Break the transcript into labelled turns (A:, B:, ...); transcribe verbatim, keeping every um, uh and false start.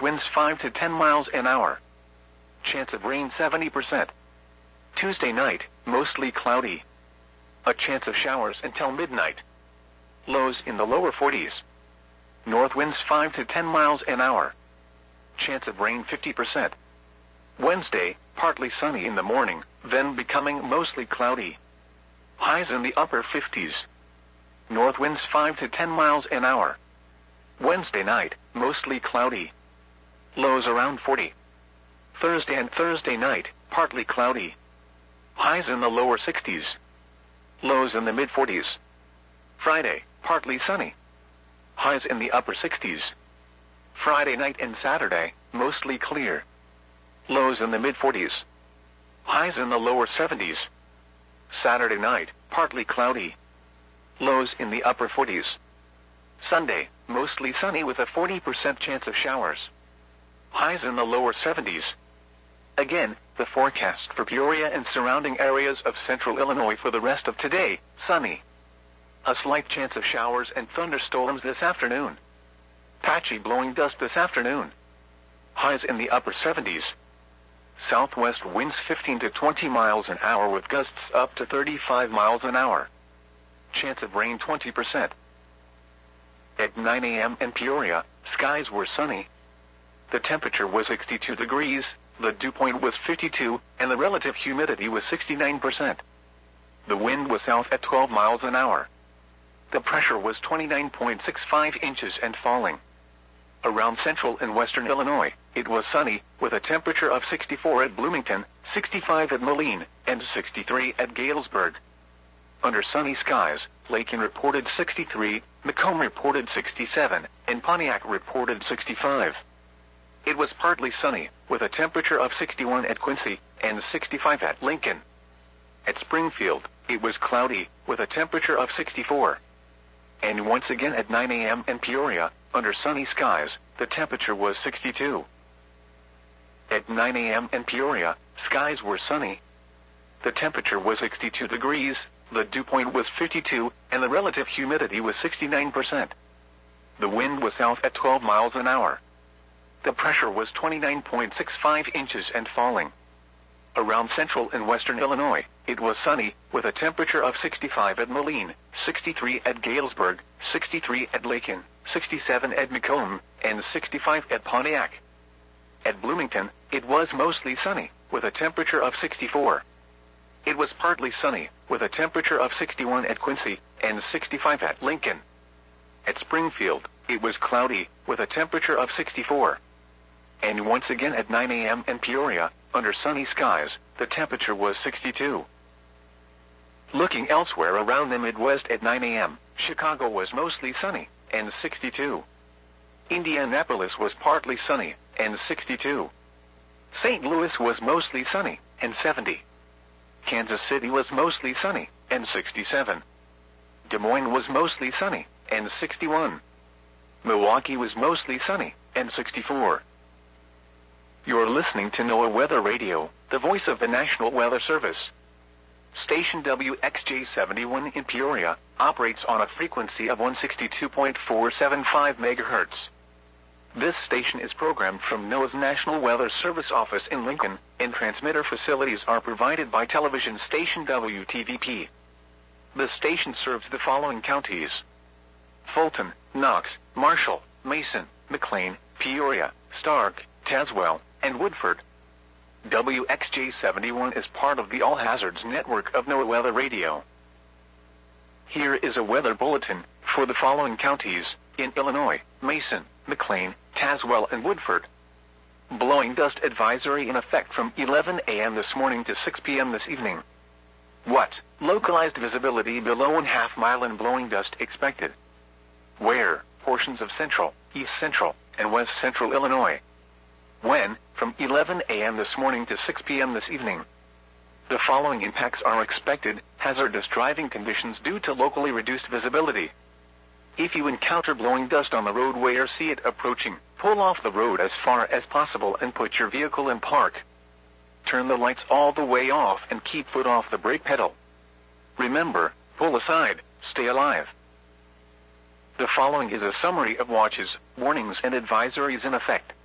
A: north winds five to ten miles an hour. Chance of rain seventy percent. Tuesday night, mostly cloudy. A chance of showers until midnight. Lows in the lower forties. North winds five to ten miles an hour. Chance of rain fifty percent. Wednesday, partly sunny in the morning, then becoming mostly cloudy. Highs in the upper fifties. North winds five to ten miles an hour. Wednesday night, mostly cloudy. Lows around forty. Thursday and Thursday night, partly cloudy. Highs in the lower sixties. Lows in the mid forties. Friday, partly sunny. Highs in the upper sixties. Friday night and Saturday, mostly clear. Lows in the mid forties. Highs in the lower seventies. Saturday night, partly cloudy. Lows in the upper forties. Sunday, mostly sunny with a forty percent chance of showers. Highs in the lower seventies. Again, the forecast for Peoria and surrounding areas of central Illinois for the rest of today, sunny. A slight chance of showers and thunderstorms this afternoon. Patchy blowing dust this afternoon. Highs in the upper seventies. Southwest winds fifteen to twenty miles an hour with gusts up to thirty-five miles an hour. Chance of rain twenty percent. At nine a m in Peoria, skies were sunny. The temperature was sixty-two degrees, the dew point was fifty-two, and the relative humidity was sixty-nine percent. The wind was south at twelve miles an hour. The pressure was twenty-nine point six five inches and falling. Around central and western Illinois, it was sunny, with a temperature of sixty-four at Bloomington, sixty-five at Moline, and sixty-three at Galesburg. Under sunny skies, Lakin reported sixty-three, Macomb reported sixty-seven, and Pontiac reported sixty-five. It was partly sunny, with a temperature of sixty-one at Quincy, and sixty-five at Lincoln. At Springfield, it was cloudy, with a temperature of sixty-four. And once again at nine a m in Peoria, under sunny skies, the temperature was sixty-two. At nine a m in Peoria, skies were sunny. The temperature was sixty-two degrees, the dew point was fifty-two, and the relative humidity was sixty-nine percent. The wind was south at twelve miles an hour. The pressure was twenty-nine point six five inches and falling. Around central and western Illinois, it was sunny, with a temperature of sixty-five at Moline, sixty-three at Galesburg, sixty-three at Lakin, sixty-seven at Macomb, and sixty-five at Pontiac. At Bloomington, it was mostly sunny, with a temperature of sixty-four. It was partly sunny, with a temperature of sixty-one at Quincy, and sixty-five at Lincoln. At Springfield, it was cloudy, with a temperature of sixty-four. And once again at nine a m in Peoria, under sunny skies, the temperature was sixty-two. Looking elsewhere around the Midwest at nine a m, Chicago was mostly sunny, and sixty-two. Indianapolis was partly sunny, and sixty-two. Saint Louis was mostly sunny, and seventy. Kansas City was mostly sunny, and sixty-seven. Des Moines was mostly sunny, and sixty-one. Milwaukee was mostly sunny, and sixty-four. You're listening to NOAA Weather Radio, the voice of the National Weather Service. Station W X J seventy-one in Peoria operates on a frequency of one sixty-two point four seven five megahertz. This station is programmed from NOAA's National Weather Service office in Lincoln, and transmitter facilities are provided by television station W T V P. The station serves the following counties: Fulton, Knox, Marshall, Mason, McLean, Peoria, Stark, Tazewell, and Woodford. W X J seventy-one is part of the All Hazards network of NOAA Weather Radio. Here is a weather bulletin for the following counties in Illinois: Mason, McLean, Tazewell, and Woodford. Blowing dust advisory in effect from eleven a m this morning to six p m this evening. What? Localized visibility below one half mile and blowing dust expected. Where? Portions of central, east central, and west central Illinois. When? From eleven a m this morning to six p m this evening. The following impacts are expected: hazardous driving conditions due to locally reduced visibility. If you encounter blowing dust on the roadway or see it approaching, pull off the road as far as possible and put your vehicle in park. Turn the lights all the way off and keep foot off the brake pedal. Remember, pull aside, stay alive. The following is a summary of watches, warnings, and advisories in effect.